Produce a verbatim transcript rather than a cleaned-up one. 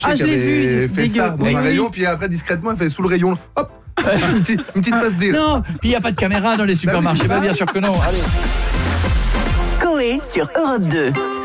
Ah, je l'ai vu, fait dégueu. ça dans Oui, un oui. rayon, puis après discrètement, elle fait sous le rayon. Hop, une petite, une petite passe D. Non, puis il n'y a pas de caméra dans les supermarchés. c'est Bah, ça. bien sûr que non. Allez. Coé sur Europe deux.